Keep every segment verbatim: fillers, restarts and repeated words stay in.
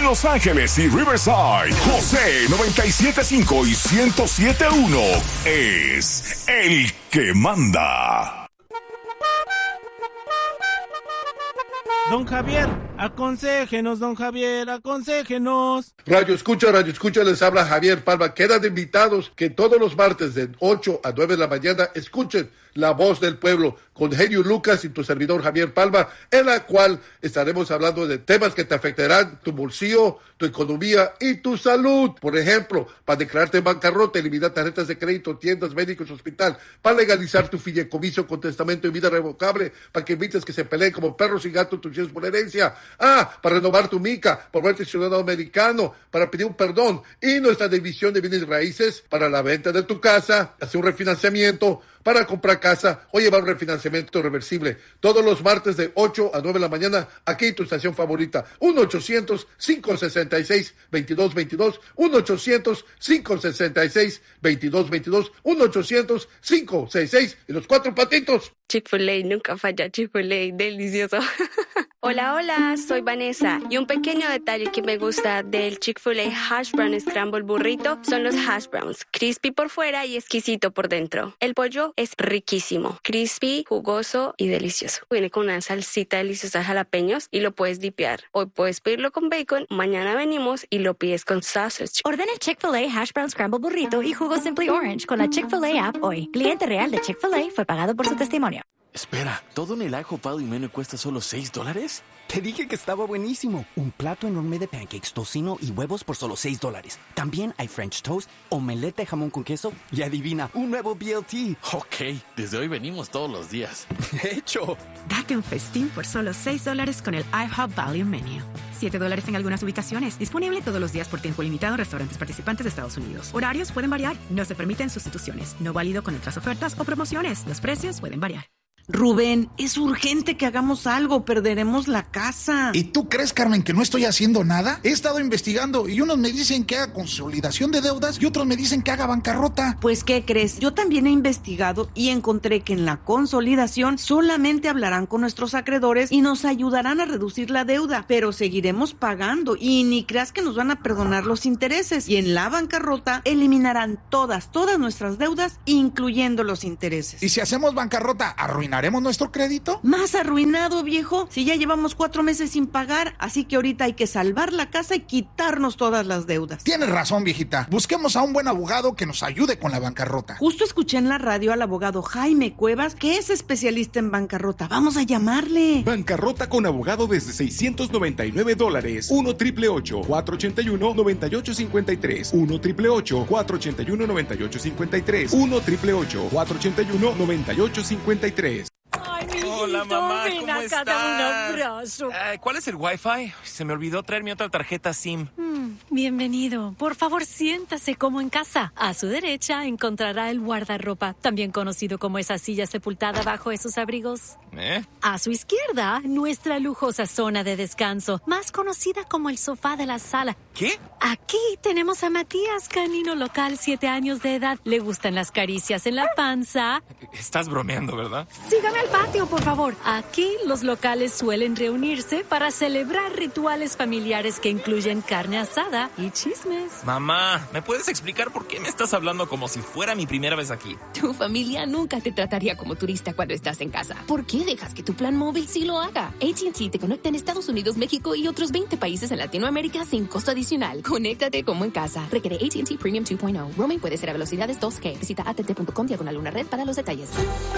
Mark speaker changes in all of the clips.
Speaker 1: Los Ángeles y Riverside, José noventa y siete punto cinco y ciento siete punto uno es el que manda.
Speaker 2: Don Javier, aconséjenos, don Javier, aconséjenos.
Speaker 3: Radio Escucha, Radio Escucha, les habla Javier Palma. Quedan invitados que todos los martes de ocho a nueve de la mañana escuchen La Voz del Pueblo con Genio Lucas y tu servidor Javier Palma, en la cual estaremos hablando de temas que te afectarán tu bolsillo, tu economía y tu salud. Por ejemplo, para declararte en bancarrota, eliminar tarjetas de crédito, tiendas, médicos, hospital, para legalizar tu fideicomiso con testamento y vida revocable, para que evites que se peleen como perros y gatos tus hijos por herencia. Ah, para renovar tu mica, por verte ciudadano americano, para pedir un perdón. Y nuestra división de bienes raíces para la venta de tu casa, hacer un refinanciamiento, para comprar casa o llevar un refinanciamiento reversible. Todos los martes de ocho a nueve de la mañana, aquí en tu estación favorita. uno ochocientos, cinco sesenta y seis, veintidós veintidós, uno ochocientos, cinco sesenta y seis, veintidós veintidós, uno ochocientos, cinco sesenta y seis y los cuatro patitos.
Speaker 4: Chick-fil-A nunca falla, Chick-fil-A, delicioso. Hola, hola, soy Vanessa y un pequeño detalle que me gusta del Chick-fil-A Hash Brown Scramble Burrito son los hash browns, crispy por fuera y exquisito por dentro. El pollo es riquísimo, crispy, jugoso y delicioso. Viene con una salsita deliciosa de jalapeños y lo puedes dipear. Hoy puedes pedirlo con bacon, mañana venimos y lo pides con sausage.
Speaker 5: Ordena el Chick-fil-A Hash Brown Scramble Burrito y jugo Simply Orange con la Chick-fil-A app hoy. Cliente real de Chick-fil-A fue pagado por su testimonio.
Speaker 6: Espera, ¿todo en el ajo pado y menú cuesta solo seis dólares?
Speaker 7: Te dije que estaba buenísimo. Un plato enorme de pancakes, tocino y huevos por solo seis dólares. También hay French toast, omelette de jamón con queso y adivina, un nuevo B L T.
Speaker 6: Ok, desde hoy venimos todos los días.
Speaker 7: ¡Hecho!
Speaker 8: Date un festín por solo seis dólares con el IHOP Value Menu. siete dólares en algunas ubicaciones. Disponible todos los días por tiempo limitado en restaurantes participantes de Estados Unidos. Horarios pueden variar. No se permiten sustituciones. No válido con otras ofertas o promociones. Los precios pueden variar.
Speaker 9: Rubén, es urgente que hagamos algo, perderemos la casa.
Speaker 10: ¿Y tú crees, Carmen, que no estoy haciendo nada? He estado investigando y unos me dicen que haga consolidación de deudas y otros me dicen que haga bancarrota.
Speaker 9: Pues, ¿qué crees? Yo también he investigado y encontré que en la consolidación solamente hablarán con nuestros acreedores y nos ayudarán a reducir la deuda, pero seguiremos pagando y ni creas que nos van a perdonar los intereses. Y en la bancarrota eliminarán todas, todas nuestras deudas, incluyendo los intereses.
Speaker 10: ¿Y si hacemos bancarrota, arruinaremos nuestro crédito?
Speaker 9: Más arruinado, viejo. Si ya llevamos cuatro meses sin pagar, así que ahorita hay que salvar la casa y quitarnos todas las deudas.
Speaker 10: Tienes razón, viejita. Busquemos a un buen abogado que nos ayude con la bancarrota.
Speaker 9: Justo escuché en la radio al abogado Jaime Cuevas, que es especialista en bancarrota. Vamos a llamarle.
Speaker 11: Bancarrota con abogado desde seiscientos noventa y nueve dólares. uno triple ocho, cuatro ochenta y uno, noventa y ocho cincuenta y tres. uno triple ocho, cuatro ochenta y uno, noventa y ocho cincuenta y tres. uno triple ocho, cuatro ochenta y uno, noventa y ocho cincuenta y tres.
Speaker 12: Ay, mi Hola, mamá, ven ¿cómo acá, estás? Dame un abrazo.
Speaker 13: Uh, ¿Cuál es el Wi-Fi? Se me olvidó traer mi otra tarjeta SIM.
Speaker 12: Mm, bienvenido. Por favor, siéntase como en casa. A su derecha encontrará el guardarropa, también conocido como esa silla sepultada bajo esos abrigos.
Speaker 13: ¿Eh?
Speaker 12: A su izquierda, nuestra lujosa zona de descanso, más conocida como el sofá de la sala.
Speaker 13: ¿Qué?
Speaker 12: Aquí tenemos a Matías, canino local, siete años de edad. Le gustan las caricias en la panza.
Speaker 13: Estás bromeando, ¿verdad?
Speaker 12: Sígame al patio, por favor. Aquí los locales suelen reunirse para celebrar rituales familiares que incluyen carne asada y chismes.
Speaker 13: Mamá, ¿me puedes explicar por qué me estás hablando como si fuera mi primera vez aquí?
Speaker 14: Tu familia nunca te trataría como turista cuando estás en casa. ¿Por qué dejas que tu plan móvil sí lo haga? A T and T te conecta en Estados Unidos, México y otros veinte países en Latinoamérica sin costo adicional. Conéctate como en casa. Requiere A T and T Premium dos punto cero. Roaming puede ser a velocidades dos G. Visita a t t punto com diagonal una red para los detalles.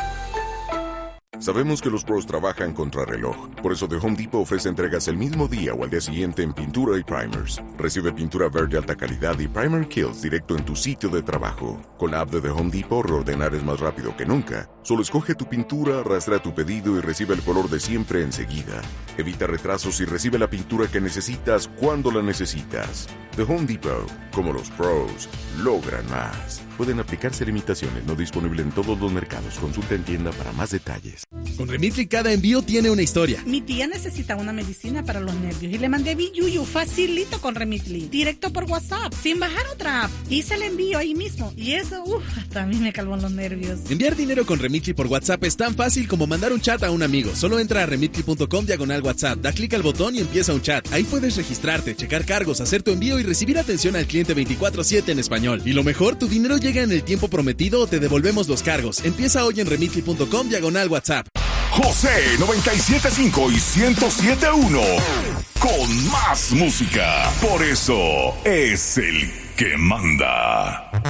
Speaker 15: Sabemos que los pros trabajan contra reloj. Por eso The Home Depot ofrece entregas el mismo día o al día siguiente en pintura y primers. Recibe pintura verde alta calidad y primer kills directo en tu sitio de trabajo. Con la app de The Home Depot, reordenar es más rápido que nunca. Solo escoge tu pintura, arrastra tu pedido y recibe el color de siempre enseguida. Evita retrasos y recibe la pintura que necesitas cuando la necesitas. The Home Depot, como los pros, logran más. Pueden aplicarse limitaciones, no disponible en todos los mercados. Consulta en tienda para más detalles.
Speaker 16: Con Remitly cada envío tiene una historia.
Speaker 17: Mi tía necesita una medicina para los nervios y le mandé Biyuyu facilito con Remitly, directo por WhatsApp, sin bajar otra app. Hice el envío ahí mismo y eso, uff, hasta a mí me calmó los nervios.
Speaker 16: Enviar dinero con Remitly Remitly por WhatsApp es tan fácil como mandar un chat a un amigo. Solo entra a remitly punto com diagonal WhatsApp, da clic al botón y empieza un chat. Ahí puedes registrarte, checar cargos, hacer tu envío y recibir atención al cliente veinticuatro siete en español. Y lo mejor, tu dinero llega en el tiempo prometido o te devolvemos los cargos. Empieza hoy en remitly punto com diagonal WhatsApp.
Speaker 1: José noventa y siete punto cinco y ciento siete punto uno con más música. Por eso es el que manda.